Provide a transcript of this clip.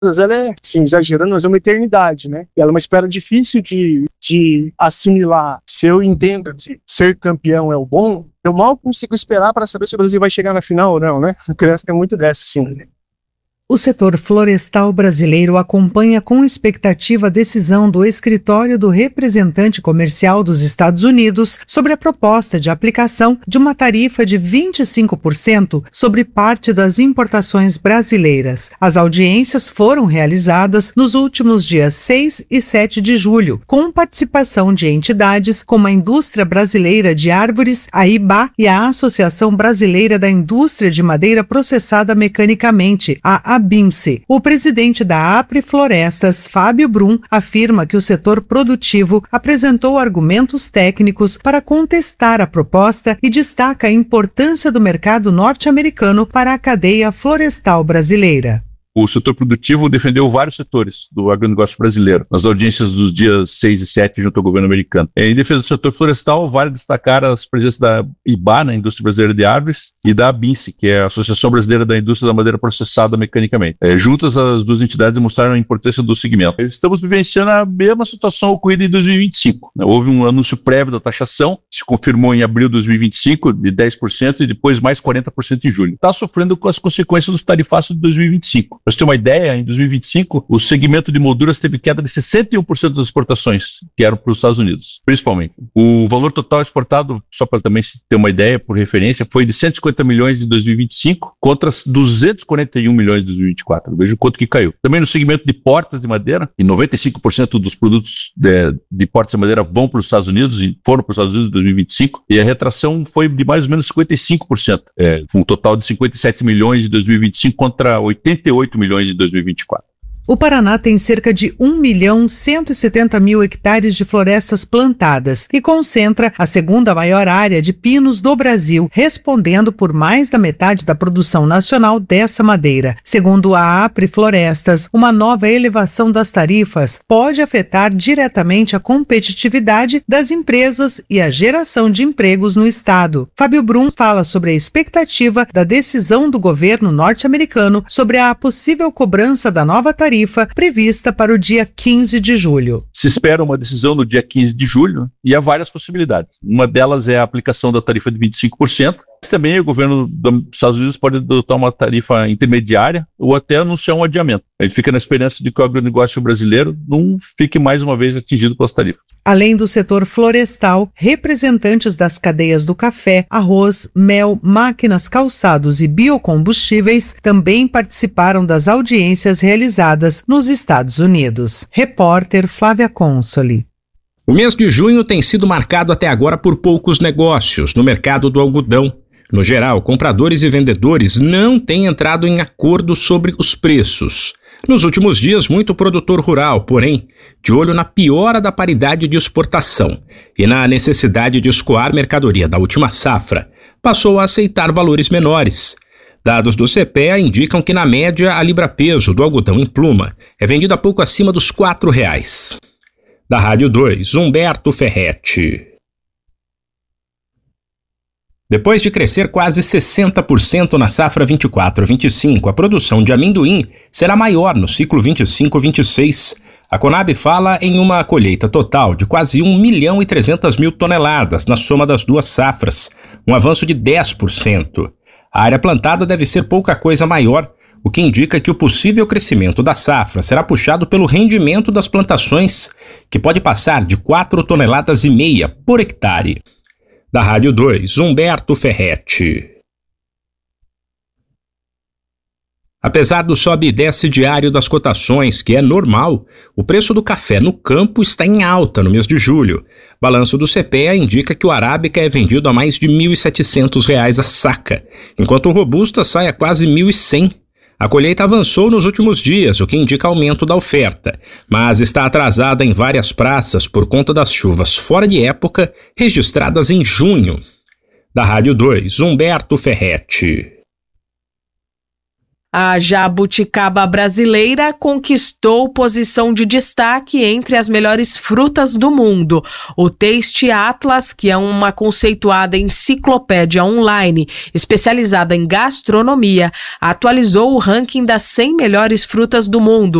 ela é, assim, exagerando, mas é uma eternidade, né? Ela é uma espera difícil de assimilar. Se eu entendo que ser campeão é o bom, eu mal consigo esperar para saber se o Brasil vai chegar na final ou não, né? A criança tem muito dessa, sim. O setor florestal brasileiro acompanha com expectativa a decisão do Escritório do Representante Comercial dos Estados Unidos sobre a proposta de aplicação de uma tarifa de 25% sobre parte das importações brasileiras. As audiências foram realizadas nos últimos dias 6 e 7 de julho, com participação de entidades como a Indústria Brasileira de Árvores, a IBA, e a Associação Brasileira da Indústria de Madeira Processada Mecanicamente, a ABIMSE. O presidente da APRE Florestas, Fábio Brum, afirma que o setor produtivo apresentou argumentos técnicos para contestar a proposta e destaca a importância do mercado norte-americano para a cadeia florestal brasileira. O setor produtivo defendeu vários setores do agronegócio brasileiro, nas audiências dos dias 6 e 7 junto ao governo americano. Em defesa do setor florestal, vale destacar as presenças da IBA, na Indústria Brasileira de Árvores, e da ABINSE, que é a Associação Brasileira da Indústria da Madeira Processada Mecanicamente. Juntas, as duas entidades demonstraram a importância do segmento. Estamos vivenciando a mesma situação ocorrida em 2025. Houve um anúncio prévio da taxação, se confirmou em abril de 2025, de 10%, e depois mais 40% em julho. Está sofrendo com as consequências do tarifaço de 2025. Para você ter uma ideia, em 2025, o segmento de molduras teve queda de 61% das exportações, que eram para os Estados Unidos, principalmente. O valor total exportado, só para também ter uma ideia, por referência, foi de 150 milhões em 2025 contra 241 milhões em 2024. Veja o quanto que caiu. Também no segmento de portas de madeira, que 95% dos produtos de portas de madeira vão para os Estados Unidos e foram para os Estados Unidos em 2025, e a retração foi de mais ou menos 55%, um total de 57 milhões em 2025 contra 88 milhões de 2024. O Paraná tem cerca de 1.170.000 hectares de florestas plantadas e concentra a segunda maior área de pinos do Brasil, respondendo por mais da metade da produção nacional dessa madeira. Segundo a APRE Florestas, uma nova elevação das tarifas pode afetar diretamente a competitividade das empresas e a geração de empregos no estado. Fábio Brum fala sobre a expectativa da decisão do governo norte-americano sobre a possível cobrança da nova tarifa prevista para o dia 15 de julho. Se espera uma decisão no dia 15 de julho e há várias possibilidades. Uma delas é a aplicação da tarifa de 25%. Mas também o governo dos Estados Unidos pode adotar uma tarifa intermediária ou até anunciar um adiamento. A gente fica na esperança de que o agronegócio brasileiro não fique mais uma vez atingido pelas tarifas. Além do setor florestal, representantes das cadeias do café, arroz, mel, máquinas, calçados e biocombustíveis também participaram das audiências realizadas nos Estados Unidos. Repórter Flávia Consoli. O mês de junho tem sido marcado até agora por poucos negócios no mercado do algodão. No geral, compradores e vendedores não têm entrado em acordo sobre os preços. Nos últimos dias, muito produtor rural, porém, de olho na piora da paridade de exportação e na necessidade de escoar mercadoria da última safra, passou a aceitar valores menores. Dados do CPEA indicam que, na média, a libra-peso do algodão em pluma é vendida pouco acima dos R$4. Da Rádio 2, Humberto Ferretti. Depois de crescer quase 60% na safra 24-25, a produção de amendoim será maior no ciclo 25-26. A Conab fala em uma colheita total de quase 1.300.000 toneladas na soma das duas safras, um avanço de 10%. A área plantada deve ser pouca coisa maior, o que indica que o possível crescimento da safra será puxado pelo rendimento das plantações, que pode passar de 4,5 toneladas por hectare. Da Rádio 2, Humberto Ferretti. Apesar do sobe e desce diário das cotações, que é normal, o preço do café no campo está em alta no mês de julho. Balanço do CPEA indica que o arábica é vendido a mais de R$ 1.700 a saca, enquanto o robusta sai a quase R$ 1.100. A colheita avançou nos últimos dias, o que indica aumento da oferta, mas está atrasada em várias praças por conta das chuvas fora de época registradas em junho. Da Rádio 2, Humberto Ferretti. A jabuticaba brasileira conquistou posição de destaque entre as melhores frutas do mundo. O Taste Atlas, que é uma conceituada enciclopédia online especializada em gastronomia, atualizou o ranking das 100 melhores frutas do mundo.